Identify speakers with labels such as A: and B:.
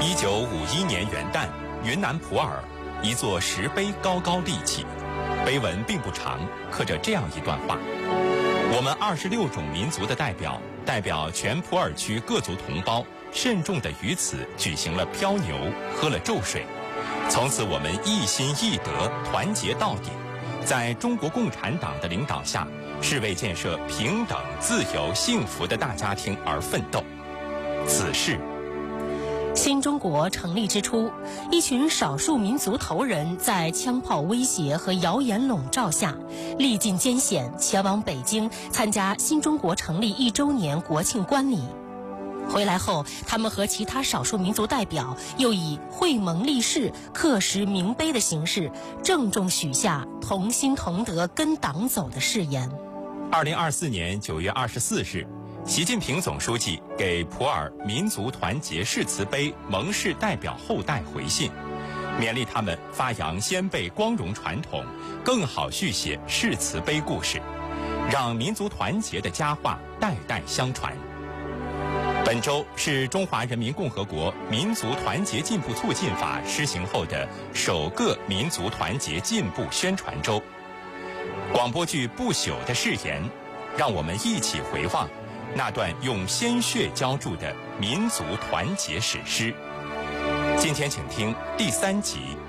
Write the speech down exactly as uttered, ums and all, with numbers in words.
A: 一九五一年元旦，云南普洱一座石碑高高立起，碑文并不长，刻着这样一段话：我们二十六种民族的代表，代表全普洱区各族同胞，慎重地于此举行了漂牛，喝了咒水。从此我们一心一德，团结到底，在中国共产党的领导下，是为建设平等、自由、幸福的大家庭而奋斗。此事。
B: 新中国成立之初，一群少数民族头人在枪炮威胁和谣言笼罩下，历尽艰险前往北京参加新中国成立一周年国庆观礼。回来后，他们和其他少数民族代表又以会盟立誓、刻石铭碑的形式，郑重许下同心同德跟党走的誓言。
A: 二零二四年九月二十四日，习近平总书记给普洱民族团结誓词碑盟誓代表后代回信，勉励他们发扬先辈光荣传统，更好续写誓词碑故事，让民族团结的佳话代代相传。本周是中华人民共和国民族团结进步促进法施行后的首个民族团结进步宣传周。广播剧《不朽的誓言》，让我们一起回望那段用鲜血浇筑的民族团结史诗。今天请听第三集